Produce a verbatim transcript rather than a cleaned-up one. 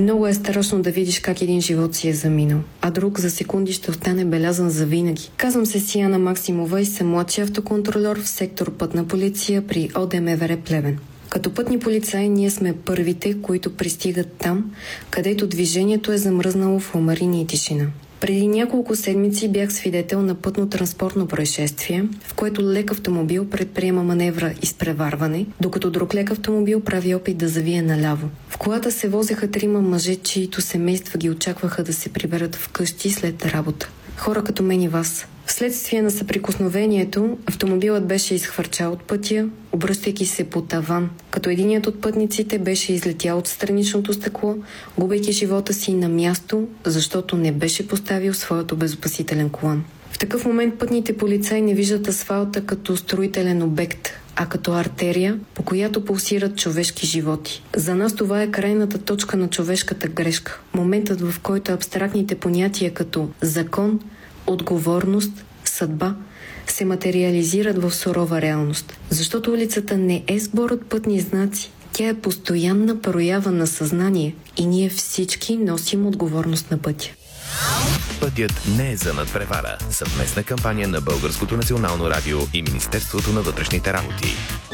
Много е страшно да видиш как един живот си е заминал, а друг за секунди ще остане белязан за винаги. Казвам се Сияна Максимова и съм младши автоконтролер в сектор Пътна полиция при ОДМВР Плевен. Като пътни полицаи ние сме първите, които пристигат там, където движението е замръзнало в омарини и тишина. Преди няколко седмици бях свидетел на пътно-транспортно происшествие, в което лек автомобил предприема маневра изпреварване, докато друг лек автомобил прави опит да завие наляво. В колата се возеха трима мъже, чието семейства ги очакваха да се приберат вкъщи след работа. Хора като мен и вас. Вследствие на съприкосновението, автомобилът беше изхвърчал от пътя, обръщайки се по таван, като единият от пътниците беше излетял от страничното стъкло, губейки живота си на място, защото не беше поставил своят обезопасителен колан. В такъв момент пътните полицаи не виждат асфалта като строителен обект, а като артерия, по която пулсират човешки животи. За нас това е крайната точка на човешката грешка. Моментът, в който абстрактните понятия като закон, отговорност, съдба се материализират в сурова реалност. Защото улицата не е сбор от пътни знаци. Тя е постоянна проява на съзнание и ние всички носим отговорност на пътя. Пътят не е за надпревара. Съвместна кампания на Българското национално радио и Министерството на вътрешните работи.